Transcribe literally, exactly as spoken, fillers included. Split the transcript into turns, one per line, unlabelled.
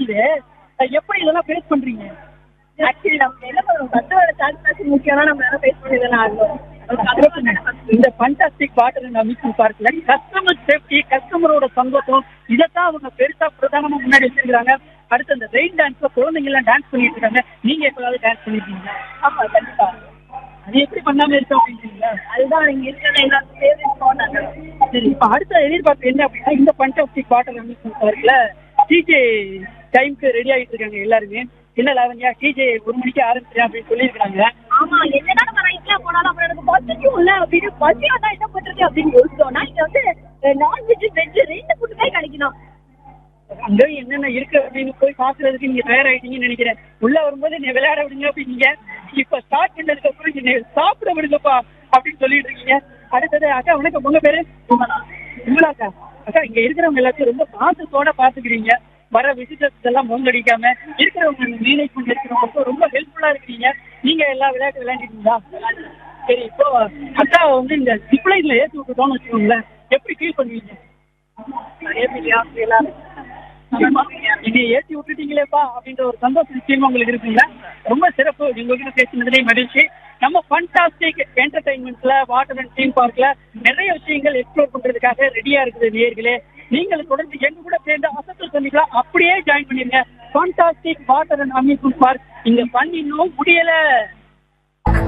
நிக்குது. எப்படி இதெல்லாம் ஃபேஸ் பண்றீங்க?
ஆக்சுவலி நம்ம என்ன பண்ணுவோம், கஸ்டமரோட சாட்டிஸ்ஃபேக்ஷன் முக்கியம்னா நம்ம எல்லாம் ஃபேஸ் பண்ணி தானே ஆகணும்.
இந்த ஃபண்டாஸ்டிக் வாட்டர் அண்ட் அம்யூஸ்மெண்ட் பார்க்ல கஸ்டமர் சேஃப்டி, கஸ்டமரோட சந்தோஷம் இதைத்தான் அவங்க பெருசா பிரதானமா முன்னாடி வச்சிருக்காங்க. அடுத்து அந்த ரெயின் டான்ஸ்ல குழந்தைங்க எல்லாம் டான்ஸ் பண்ணிட்டு இருக்காங்க. நீங்க எப்பயாவது டான்ஸ் பண்ணிருக்கீங்களா?
ஆமா, கண்டிப்பா.
அது எப்படி பண்ணாம இருக்கோம் அப்படின்றீங்களா?
அதுதான் இங்க இருக்கிற என்னோட ஃபேவரட் ஸ்பாட்.
சரி, இப்ப அடுத்த எதிர்பார்ப்பு என்ன அப்படின்னா, இந்த ஃபண்டாஸ்டிக் வாட்டர் அம்யூஸ்மெண்ட் பார்க்ல டிஜே டைம்க்கு ரெடி ஆகிட்டு இருக்காங்க எல்லாருமே. என்ன லாவண்யா, டிஜே ஒரு மணிக்கு ஆரம்பிச்சிடலாம் அப்படின்னு சொல்லியிருக்காங்க.
ஆமா, என்னடா நம்ம ரைட்ல போனாலும் அப்புறம் எனக்கு பசிக்கும் இல்ல அப்படின்னு பசியா தான் என்ன பண்றது அப்படின்னு யோசிச்சோம்னா, இங்க வந்து நான்வெஜ் வெஜ் ரெண்டு ஃபுட்டு தான் கிடைக்கணும்.
அங்க என்னென்ன இருக்கு அப்படின்னு போய் பாக்குறதுக்கு நீங்க தயாராயிட்டீங்கன்னு நினைக்கிறேன். உள்ள வரும்போது நீ விளையாட விடுங்க அப்படின்னீங்க. இப்ப ஸ்டார்ட் பண்ணதுக்கு அப்புறம் நீங்க சாப்பிட விடுங்கப்பா அப்படின்னு சொல்லிட்டு இருக்கீங்க. அடுத்தது அக்கா வணக்கம், உங்க பேரு? விமலாக்கா. அக்கா, இங்க இருக்கிறவங்க எல்லாத்தையும் ரொம்ப பாசத்தோட பாத்துக்கிறீங்க. வர விசிட்டர்ஸ் எல்லாம் மூங்கடிக்காம இருக்கிறவங்க மேனேஜ் பண்ணி இருக்கிறவங்க ரொம்ப ஹெல்ப்ஃபுல்லா இருக்கிறீங்க. நீங்க எல்லா விளையாட்டு விளையாண்டுட்டீங்களா? சரி, இப்போ அக்கா வந்து இந்த சிப்ளைன்ல ஏற்றி விட்டுட்டோம்னு வச்சுக்கோங்களேன், எப்படி ஃபீல் பண்ணுவீங்க? என்னை ஏற்றி விட்டுட்டீங்களேப்பா அப்படின்ற ஒரு சந்தோஷ நிச்சயமா உங்களுக்கு இருக்குங்களா? ரொம்ப சிறப்பு. உங்ககிட்ட பேசினதுலேயே மகிழ்ச்சி. நம்ம ஃபண்டாஸ்டிக் என்டர்டைன்மெண்ட்ல வாட்டர் அண்ட் தீம் பார்க்ல நிறைய விஷயங்கள் எக்ஸ்ப்ளோர் பண்றதுக்காக ரெடியா இருக்குது நேயர்களே. நீங்கள் தொடர்ந்து எங்க கூட சேர்ந்து அசத்தல் பண்ணிக்கலாம். அப்படியே ஜாயின் பண்ணிருங்க. Fantastic water and amusement park இங்க பண்ணி இன்னும் முடியல.